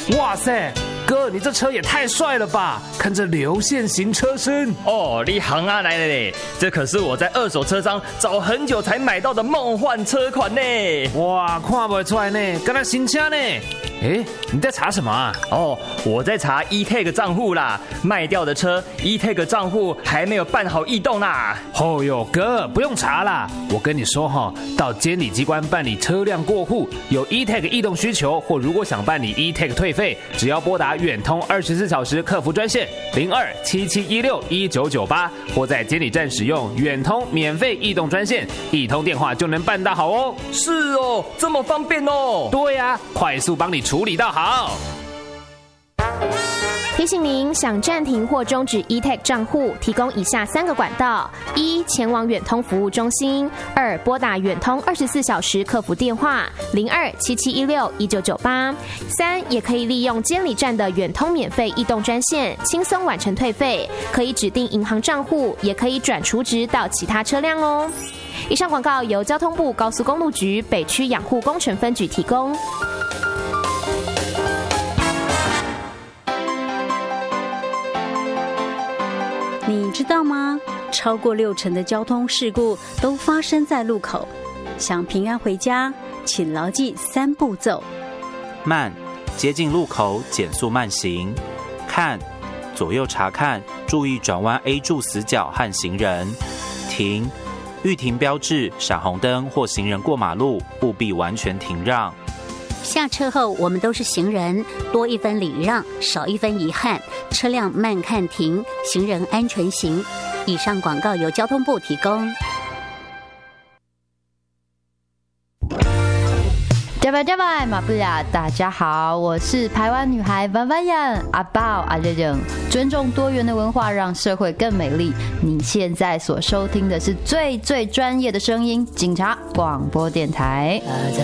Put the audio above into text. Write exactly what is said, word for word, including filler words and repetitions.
哇塞，哥，你这车也太帅了吧！看这流线型车身。 哦，你行啊来了嘞，这可是我在二手车商找很久才买到的梦幻车款呢。 哇，看不出来呢，跟他新车呢。哎，你在查什么啊？ 哦，我在查 E-Tag 账户啦，卖掉的车 E-Tag 账户还没有办好异动啦。 哦哟，哥，不用查啦，我跟你说哈，到监理机关办理车辆过户，有 E-Tag 异动需求，或如果想办理 E-Tag 退费，只要拨打远通二十四小时客服专线零二七七一六一九九八，或在监理站使用远通免费异动专线，一通电话就能办到好哦。 是哦，这么方便哦。 对呀、啊，快速帮你处理到好。 提醒您，想暂停或终止 E-Tag 账户，提供以下三个管道：一、前往远通服务中心；二、拨打远通二十四小时客服电话零二七七一六一九九八；三、也可以利用监理站的远通免费异动专线，轻松完成退费，可以指定银行账户，也可以转储值到其他车辆哦。以上广告由交通部高速公路局北区养护工程分局提供。 你知道吗？超过六成的交通事故都发生在路口。想平安回家，请牢记三步骤： 慢，接近路口减速慢行；看，左右查看，注意转弯 A 柱死角和行人；停，遇停标志、闪红灯或行人过马路，务必完全停让。 下车后，我们都是行人，多一分礼让，少一分遗憾。车辆慢看停，行人安全行。以上广告由交通部提供。 加拜加拜马布亚，大家好，我是台湾女孩万万样阿宝阿热热，尊重多元的文化，让社会更美丽。你现在所收听的是最最专业的声音，警察广播电台。